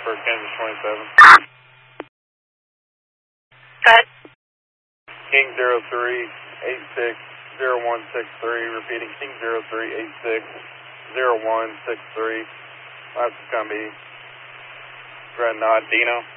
for Kansas 27. Go ahead. King 03860163, repeating King 03860163. That's going to be Grenadino.